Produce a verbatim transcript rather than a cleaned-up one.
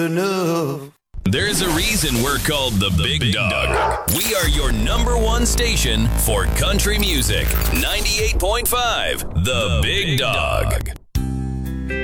enough. There's a reason we're called the, the Big, Big Dog. Dog. We are your number one station for country music. ninety-eight point five, The, the Big, Big Dog. Dog.